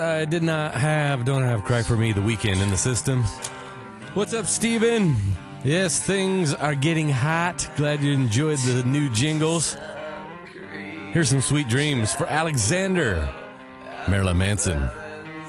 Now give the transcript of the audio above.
I don't have Cry For Me the weekend in the system. What's up, Steven? Yes, things are getting hot. Glad you enjoyed the new jingles. Here's some sweet dreams for Alexander. Marilyn Manson.